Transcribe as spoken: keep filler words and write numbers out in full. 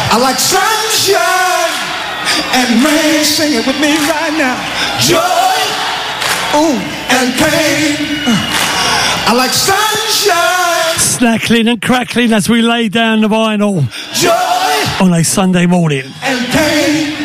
I like sunshine and rain. Sing it with me right now. Joy, ooh, and pain. I like sunshine. Snackling and crackling as we lay down the vinyl. Joy on a Sunday morning. And pain.